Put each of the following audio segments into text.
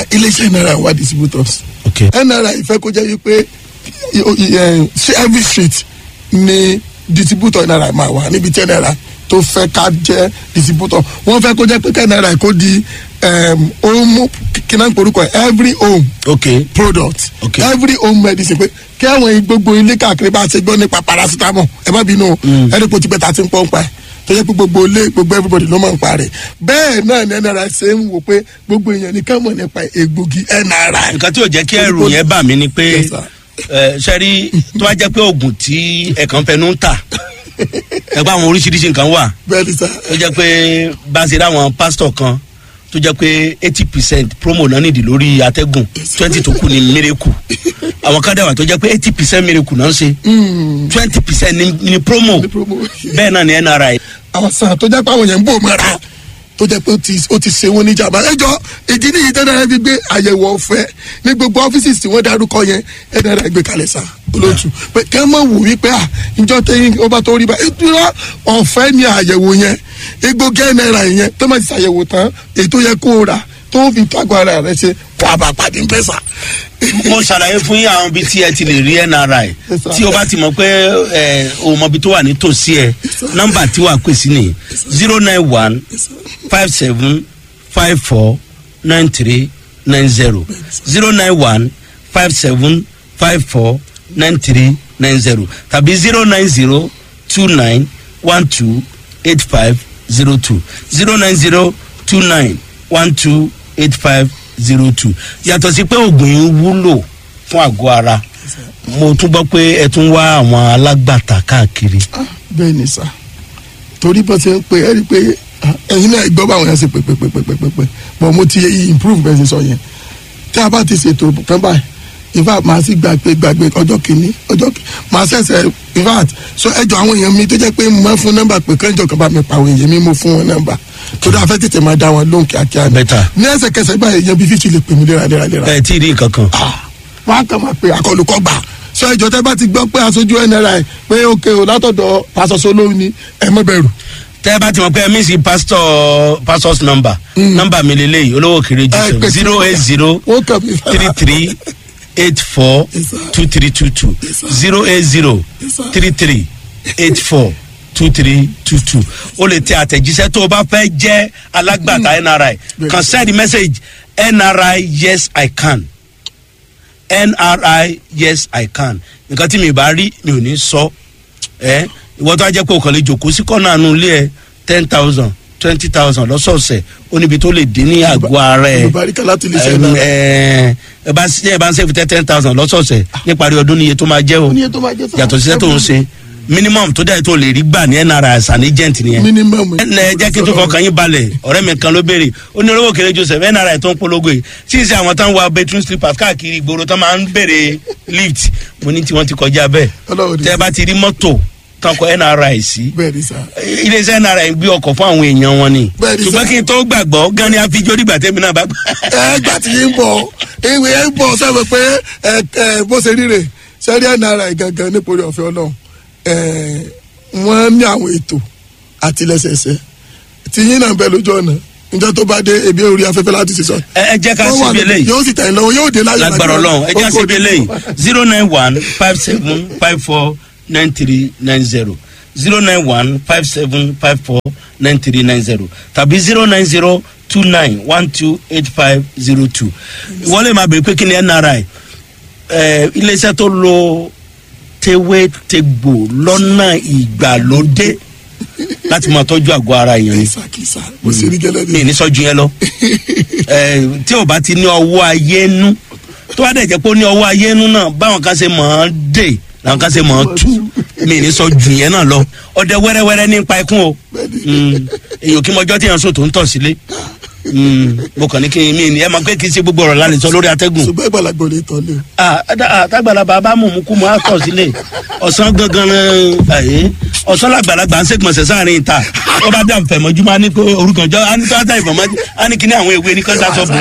iléeṣẹ́ NRI wà distributors. NRI ìfẹ́ kó jẹ́ wípé every street ni distributor NRI máa wà níbi tí NRI tó fẹ́ ká jẹ́ distributor wọ́n fẹ́ kó jẹ́ pé NRI kó di home kíná porúkọ every home product every home medicine pé kí àwọn gbogbo ilé káàkiri bá ṣe gbọ́ nípa paracetamol ẹ má bínú ẹni kò ti pẹ́ ta ti ń pọ́n pa ẹ̀ tó yẹ pé gbogbo ilé gbogbo everybody ló máa ń pa rẹ̀ bẹ́ẹ̀ náà ni NRI ṣe ń wò pé gbogbo èèyàn ní ká mọ̀ nípa egbògi NRI. nǹkan tí ò jẹ́ kí ẹrù yẹn bà mí ni pé sẹ́rí tó bá jẹ́ pé oògùn tí ẹ̀kan fẹnu ń tà ẹgbẹ́ àwọn oríṣiríṣi nǹkan wà tó jẹ́ pé bá ṣe ráwọn pásítọ̀ kan tó jẹ́ pé 80% promo náà nìdí lórí atẹ́gùn 20 tó kù ní miracle àwọn kan dẹ̀wà tó jẹ́ pé 80% miracle náà ń ṣe 20% ní promo bẹ́ẹ̀ náà ní NRI. àwọn sàn tó jẹ́ pé àwọn yẹn ń bò mọ́ra tó jẹ́ pé ó ti ṣe wọ́n níjàmbá ẹjọ́ ìdí nìyí NRI fi gbé àyẹ̀wò ọ̀fẹ́ ní gbogbo ọ́fíìsì tí wọ́n dárúkọ yẹn NRI gbé kalẹ̀ sá olóòtú pé kẹ́ mọ̀ wò wípé ìjọ tẹ́yìn ọba tó rí bá ìtura ọ̀fẹ́ ní àyẹ̀wò yẹn egbògi NRI yẹn tó máa ti ṣàyẹ̀wò tán èyí tó yẹ kó o rà tó fi tágbó ara rẹ ṣe wàá bá pàdé ń pẹ́ sá. mo ṣàlàyé fún yín àwọn ibi tí ẹ ti lè rí NRI tí o bá ti mọ̀ pé o mọ̀ ibi tó wà nítòsí ẹ nọ́mbà tí wàá pè sí ni 091 57 54 93 90 091 57 54 93 90 tàbí 090 29 12 85 02 090 29 12 85 02. yàtọ̀ sí pé oògùn yìí wúlò fún àgọ́ ara mo tún gbọ́ pé ẹ tún wá àwọn alágbàtà káàkiri. bẹ́ẹ̀ ni sà torí bó ṣe ń pe ẹ rí i pé ẹ̀yin náà gbọ́ báwọn yẹn ṣe pé but mo ti improve bẹ́ẹ̀ ṣe sọ yẹn tí a bá ti ṣètò kan báyìí in fact màá sì gbàgbé ọjọ́ kìíní màá ṣẹ̀ṣẹ̀ in fact so ẹjọ́ àwọn èèyàn mi tó jẹ́ pé mo máa fún nọ́mbà pé kẹ́ńjọ kan bá mi pa àwọn èèyàn mi mo fún wọn nọ́mbà tó dáa fẹ́ tètè máa dá wọn lóhùn kíákíá ní ẹsẹ̀kẹsẹ̀ báyìí èèyàn bí 50 lè pè mí léraléra. ẹ tí ì rí nǹkan kan. wọn á kàn máa pe àkọlùkọ gbà so ẹjọ́ tẹ́ bá ti gbọ́ pé aṣojú NRI pé òkè o látọ̀dọ̀ pásọ Solóhùn ni ẹ má bẹ̀rù. tẹ́ ẹ bá ti mọ̀ pé ẹ mí sí pastors number nọ́mbà mi lélẹ́yìí olówó kéré jù 080 33 84 2322 080 33 84 2322 o lè tẹ àtẹ̀jíṣẹ́ tó o bá fẹ́ jẹ́ alágbàtà NRI kan send message NRI yes I can NRI yes I can nǹkan tí mi bá rí mi ò ní sọ ìwọ tó a jẹ́ pé o kàn lè jòkó sí kọ́nà àánú ilé ẹ 10,000 20,000 lọ́sọ̀ọ̀sẹ̀ ó níbi tó lè dín ní àgọ́ ara ẹ ẹ bá ń save 10,000 lọ́sọ̀ọ̀sẹ̀ níparí ọdún níye tó máa jẹ́ o yàtọ̀ síṣẹ́ tó ń ṣe minimum tó dẹ̀ tó lè rí gbà ní NRI as an agent nìyẹn. minimum ẹ jẹ́ kí n tó fọkàn yín balẹ̀ ọ̀rẹ́ mi kan ló béèrè ó ní olówó kéré Joseph NRI tó ń polongo yìí sísè àwọn tó ń wa bedroom slippers káàkiri ìgboro tó máa ń béèrè lift mo ní tí wọ́n ti kọjá bẹ́ẹ̀ tẹ́ bá ti rí mọ́tò tán kọ NRI sí iléeṣẹ́ NRI gbé ọkọ̀ fún àwọn èèyàn wọn ni ṣùgbọ́n kí n tó gbàgbọ́ gan ni àfijọ́ dìgbà tẹ́mi náà bá gbà. gbà tí yín bọ̀ ìwé ń bọ̀ sẹ́wọ̀n pé bó ṣe ríre sẹ́rí NRI gangan nípòrí ọ̀fẹ́ Ọlọ́run wọ́n ní àwọn ètò àtìlẹ́sẹsẹ tí yín náà bẹ lójú ọ̀nà njẹ́ tó bá dé ebi orí afẹ́fẹ́ láti ṣe sọ. ẹ jẹ́ ká síbi eléyìí yóò sì tẹ̀yìn lọ́wọ́ yóò dé láyé lágbára Ọlọ́run ẹ jẹ́ ká síbi eléyìí 091 57 54 9390 091 57 54 9390 tàbí 090 29 12 85 02 wọ́n lè máa bèèrè pé kí ni NRI iléeṣẹ́ tó lo tewé tegbò lọ́nà ìgbàlódé láti máa tọ́jú àgọ́ ara èèyàn ni mi ní sọ́jú yẹn lọ tí o bá ti ní ọwọ́ ayé nú tó bá dẹ̀ jẹ́ pé ó ní ọwọ́ ayé nú náà báwọn kan ṣe máa ń dè làwọn kan ṣe máa ń tú mi ní sọ́jú yẹn náà lọ ọdẹ wẹ́rẹ́wẹ́rẹ́ nípa ikún o èèyàn kí mọjọ́ tí yẹn sùn tó ń tọ̀ sílé mo kàn ní kí n mi ẹ máa pé kí n ṣe gbogbo ọ̀rọ̀ lálẹ́ sọ lórí atẹ́gùn. ṣùgbọ́n ìgbàlagbọ̀ lè tọ́ lé. àtàgbàlagbà bá mú kú mu á tọ̀ sílé ọ̀sán gangan ọ̀sán làgbàlagbà ń ṣègbọ̀nsẹ̀ sáàrin ìta ó bá dà fẹ̀mọ́júmọ́ á ní kó orúkọ jọ á ní tó á dà ìfọ̀mọ́jú á ní kíní àwọn ewé ní kọ́ńtà sọ́ọ̀bù.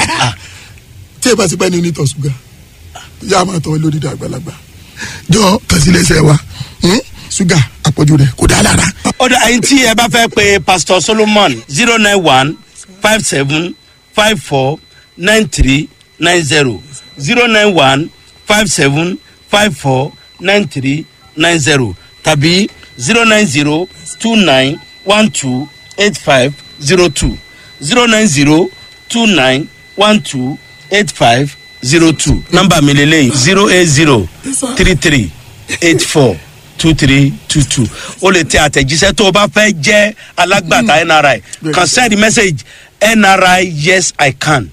tí ẹ bá ti pẹ́ ní onítọ̀ ṣúgà yá máa tọ́ lórí àgbàlagbà jọ kàṣílẹ̀ṣẹ̀ wa ṣúgà àpọ̀jù rẹ̀ kò dá lára. ọ̀dọ̀ àyìn tí ẹ bá fẹ́ pe Pastor Solomon 091 57 54 9390 09157549390 tàbí 09029128502 09029128502 nọ́mbà mi lélẹ́yìn 08033842322 o lè tẹ àtẹ̀jíṣẹ́ tó o bá fẹ́ jẹ́ alágbàtà NRI kan send message NRI yes I can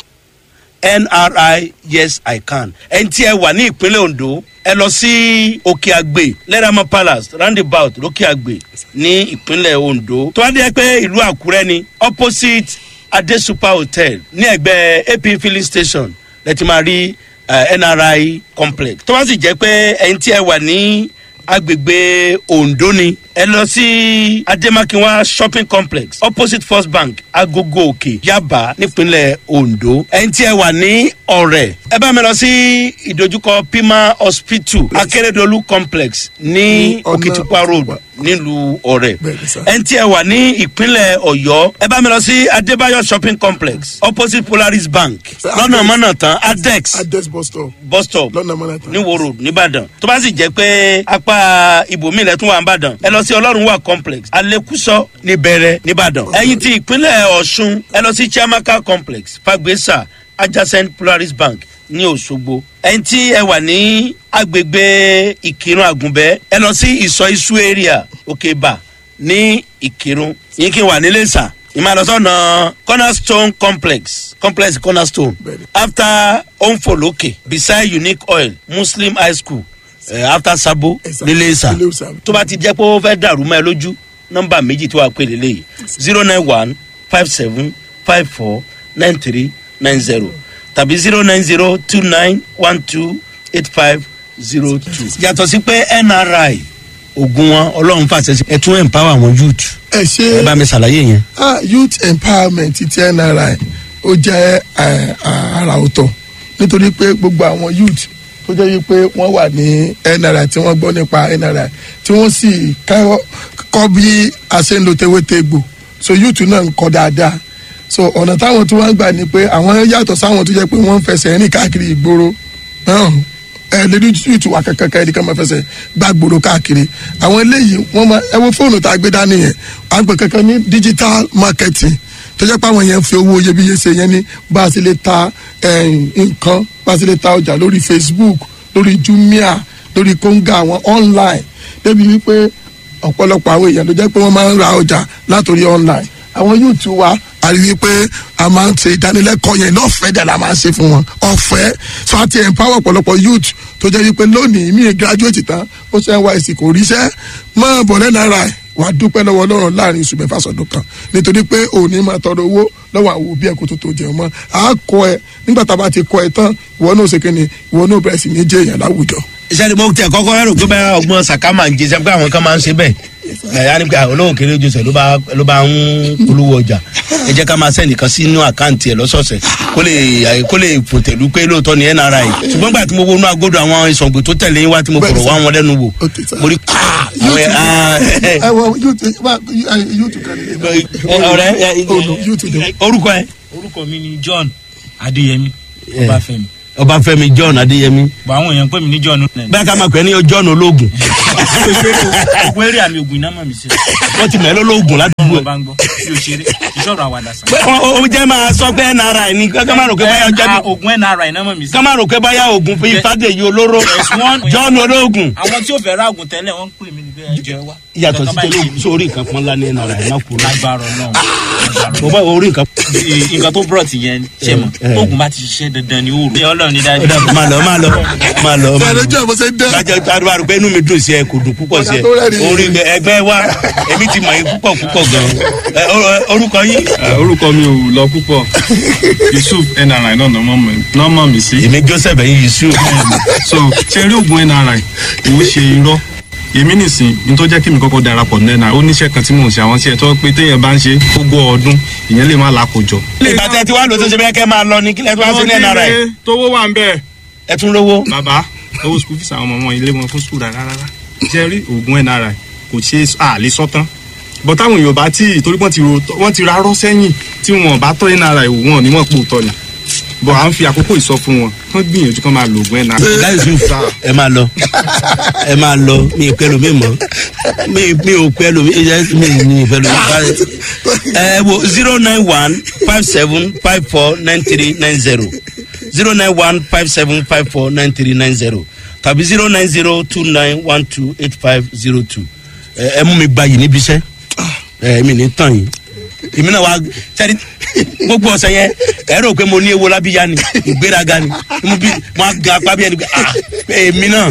NRI yes I can ẹni tí ẹ wà ní ìpínlẹ̀ Ondo ẹ lọ sí Òkè Àgbè Lẹ́ràmọ́ Palace roundabout lókè Àgbè ní ìpínlẹ̀ Ondo tó wá dé pé ìlú Àkúrẹ́ ni opposite Adesupa Hotel ní ẹ̀gbẹ́ AP filling station lẹ́tí máa rí NRI complex tó bá sì jẹ́ pé ẹni tí ẹ wà ní agbègbè Ondo ni ẹ lọ sí Ademakinwa shopping complex opposite First Bank Agogo Òkè Yaba nípínlẹ̀ Ondo ẹni tí ẹ wà ní Ọ̀rẹ́ ẹ bá mi lọ sí ìdojúkọ Pima Hospital Akérédolú complex ní Òkìtìpupa road nílùú Ọ̀rẹ́ ẹni tí ẹ wà ní ìpínlẹ̀ Ọ̀yọ́ ẹ bá mi lọ sí Adébáyọ̀ shopping complex opposite Polaris Bank lọ́nà mọ́nàtán Adex bus stop ní Wo road nìbàdàn tó bá sì jẹ́ pé apá ibòmíì lẹ́tún wà nìbàdàn ẹ lọ sí Ọlọ́run wà complex Alẹ́kùsọ níbẹ̀rẹ̀ nìbàdàn ẹ̀yin tí ìpínlẹ̀ Ọ̀ṣun ẹ lọ sí Chiamaka complex Fagbesa adjacent Polaris Bank ní Òṣogbo ẹ̀yin tí ẹ wà ní agbègbè Ìkìrun Àgùnbẹ́ ẹ lọ sí Ìsọ̀ Isu area Òkèbà ní Ìkìrun yín kí n wà nílé ìsà ìmọ̀lọ́sọ̀nà Cornerstone complex Cornerstone after Onfoloke beside Unique Oil Muslim High School after Sabo nílé ìsà tó bá ti jẹ́ pé ó fẹ́ dàrú mọ́ ẹ lójú nọ́mbà méjì tó wà pé lélẹ́yìí 09157549390 tàbí 09029128502 yàtọ̀ sí pé NRI ogun wọn Ọlọ́run fàṣẹ sí ẹ tún empower àwọn youth ẹ bá mi ṣàlàyé yẹn. youth empowerment ti NRI ó jẹ́ àrà ọ̀tọ̀ nítorí pé gbogbo àwọn youth tó jẹ́ wípé wọ́n wà ní NRI tí wọ́n gbọ́ nípa NRI tí wọ́n sì kọ́ bí a ṣe ń lo tewétegbò so youth náà ń kọ́ dáadáa so ọ̀nà táwọn tí wọ́n gbà ni pé àwọn yàtọ̀ sáwọn tó jẹ́ pé wọ́n ń fẹsẹ̀ rìn káàkiri ìgboro lórí youth wa kankan ẹni kan máa fẹsẹ̀ gbá gbòòrò káàkiri àwọn eléyìí wọ́n máa ẹ wo fóònù tá a gbé dání yẹn à ń pè kankan ní digital marketing tó jẹ́ pé àwọn yẹn fi owó iyebíye ṣe yẹn ní bá a sì lè ta nǹkan bá a sì lè ta ọjà lórí Facebook lórí Jumia lórí Konga àwọn online débi wípé ọ̀pọ̀lọpọ̀ àwọn èèyàn ló jẹ́ pé wọ́n máa ń ra ọjà látòrí online àwọn youth wa a rí i pé a máa ń ṣe ìdánilẹ́kọ̀ọ́ yẹn lọ́fẹ̀ẹ́ dẹ̀ la máa ń ṣe fún wọn ọ̀fẹ́ so àti empower ọ̀pọ̀lọpọ̀ youth tó jẹ́ wípé lónìí mi graduate tán ó ṣe NYSC kò ríṣẹ́ máa bọ̀ NRI wàá dúpẹ́ lọ́wọ́ Ọlọ́run láàrin oṣù mẹ́fà sọ̀dún kan nítorí pé òní máa tọrọ owó lọ́wọ́ àwọn òbí ẹ̀ kó tó jẹun mọ́ a kọ́ ẹ nígbà tá a bá ti kọ́ ẹ tán ìwọ náà ṣe kíni ìwọ náà bẹ̀rẹ̀ sí ní jẹ́ èèyàn láwùjọ. ìṣẹ́ni mo tẹ kọ́kọ́ rẹ̀ pé bá ọgbọ́n sàkámà ń jẹ sẹ́pẹ́ àwọn kan máa ń ṣe bẹ́ẹ̀ ẹ̀yà ni pé olówó kéré jọsẹ̀ ló bá ń polówó ọjà ẹ jẹ́ ká máa sẹ́ni kan sínú àkáǹtì ẹ̀ lọ́sọ̀ọ̀sẹ̀ kó lè fòtẹ̀lú pé lóòótọ́ ni NRI ṣùgbọ́n gbà tí mo wọnú agodo àwọn ìsọ̀gbè tó tẹ̀lé yín wá tí mo fọ̀rọ̀ wá wọn lẹ́nu wò mo rí orúkọ ẹ. orúkọ mi ni John Adéyẹmí Ọbáfẹ́mi John Adéyẹmí. bọ̀ àwọn èèyàn pè mí ní John. bẹ́ẹ̀ ká máa pè é ní John ológun. ògùn eré àmì ògùn iná mọ̀ mi sí. wọ́n ti mẹ́lẹ́ ológun ládùúgbò. ọba ń gbọ́ bí o ṣeré ìṣòro àwàdà sàn. o jẹ́ máa sọ pé NRI ni ká máa rò pé báyà jẹ́ bí. ògùn NRI iná mọ̀ mi sí. ká máa rò pé báyà ògùn fi Fádèyí olóró. John ológun. àwọn tí ó fẹ́ ra ògùn tẹ́lẹ̀ wọ́n ń pè mí ní bẹ́ẹ̀ jẹ́ wá. yàtọ̀ sí tẹ́lẹ̀ sórí nǹkan kan lá ní NRI má kú. lágbára náà. mo bá orí nǹkan. nǹkan tó brought yẹn ṣe mọ̀ ògùn bá ti ṣiṣẹ́ dandan ni ó rò. Ọlọ́run ní dájú. máa lọ. fẹ́rẹ́ jẹ́ àbọ̀sẹ̀ dẹ́. bájẹ́ àdúrà pé inú mi dùn sí ẹ kò dùn púpọ̀ sí ẹ orí ẹgbẹ́ wa èmi ti mọ̀ yín púpọ̀ gan. orúkọ yín. orúkọ mi ò lọ púpọ̀ Yusuf NRI náà mọ̀ mí sí. èmi Joseph ẹ̀yin Yusuf. so ṣe rí oògùn NRI ìwé ṣe irọ́ èmi nìsín ní tó jẹ́ kí mi kọ́kọ́ darapọ̀ NRI ó níṣẹ́ kan tí mò ń ṣe àwọn iṣẹ́ tó pé téèyàn bá ń ṣe gbogbo ọdún ìyẹn lè má lákòjọ. ìgbà tẹ́ ti wá lọ tó ṣe bẹ́ẹ̀ kẹ́ máa lọ ní kílẹ̀ tó wá sí NRI. tówó wà ń bẹ̀. ẹ tún lówó. bàbá owó school fees àwọn ọmọ ilé wọn fún school rárá ṣe rí oògùn NRI kò ṣe àlè sọ́tán bọ́ táwọn èèyàn bá tí torí wọ́n ti rárọ́ sẹ́yìn tí wọ́n bá tọ́ NRI wò wọ́n ní wọ́n pò tọ́ ni bọ̀ à ń fi àkókò ìsọ fún wọn kán gbìyànjú kán máa lo oògùn nri. ọ̀gá yusuf ẹ máa lọ mi ò pẹ́ lómi mọ́ mi ò pẹ́ lómi mi ò pẹ́ lómi ẹ wo 09157549390 09157549390 tàbí 09029128502 ẹ mú mi gbayì níbi iṣẹ́ mi ní tàn yín èmi náà wá sẹ́ni gbogbo ọ̀sẹ̀ yẹn ẹ rò pé mo ní ewo lábíyá ni ìgbéraga ni mo á ga apá bí ẹni pé èmi náà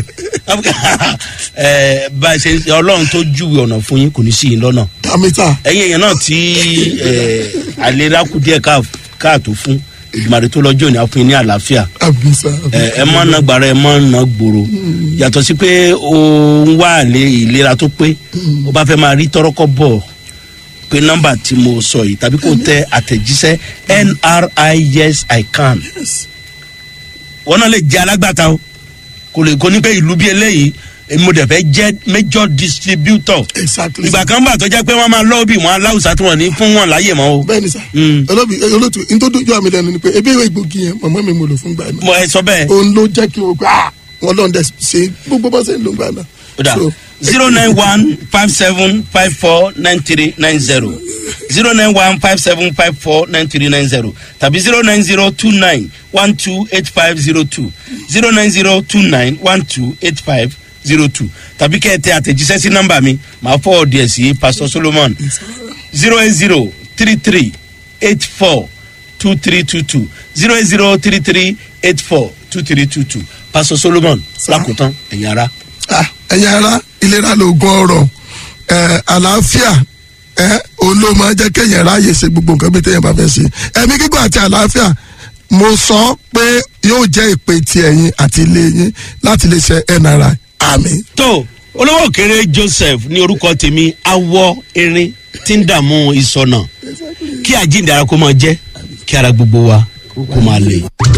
bá a ṣe ọlọ́run tó júwe ọ̀nà fún yín kò ní sí yín lọ́nà. dàmítà. ẹ̀yin èèyàn náà tí àlera kù díẹ̀ káàtó fún ìgbìmọ̀rẹ́ tó lọ́jọ́ ní àfún yín ní àlàáfíà. ẹ mọ́ ná gbàrà ẹ mọ́ ná gbòòrò yàtọ̀ sí pé ó ń wá ìlera tó pé ó bá fẹ́ máa rí tọ́rọ́kọ́ bọ̀ pé nọ́mbà tí mo sọ yìí tàbí kò tẹ àtẹ̀jíṣẹ́ NRI yes I can wọn náà lè jẹ́ alágbàtà o kò ní pé ìlú bí eléyìí mo dẹ̀ fẹ́ jẹ́ major distributor. exactly. ìgbà kan bá tó jẹ́ pé wọ́n máa lọ́ọ̀bì wọn aláwùsá tí wọ́n ní fún wọn láyè mọ́ o. bẹ́ẹ̀ni sá olóòtú ntòdójú àmì lẹ́nu ni pé ebi ìwé ìgbògi yẹn màmá mi mo lò fún gbà náà. mo ẹ sọ bẹ́ẹ̀. òun ló jẹ́ kí o gbà wọn lọ́n dẹ̀ ṣe gbogbo bá ṣe ń lò gbà náà. o da 09157549390 09157549390 tàbí 09029128502 09029128502 tàbí kẹ́ ẹ tẹ àtẹ̀jíṣẹ́ sí nọ́mbà mi màá fọ́ ọ̀dì ẹ̀ sí pastor solomon 08033842322 08033842322 pastor solomon lákòótán ẹ̀yin ara. ẹ̀yin ara ìlera lóògùn ọ̀rọ̀ àlàáfíà òun ló máa jẹ́ kéèyàn ráàyè ṣe gbogbo nǹkan bí téèyàn bá fẹ́ ṣe ẹ̀mí gígùn àti àlàáfíà mo sọ pé yóò jẹ́ ìpè ti ẹ̀yin àti ilé yín láti lè ṣe NRI àmín. tó olówó kéré joseph ní orúkọ tèmi awọ erin tí ń dààmú ìsọnà kí àjíǹde ara kó máa jẹ́ kí ara gbogbo wa kó máa lè.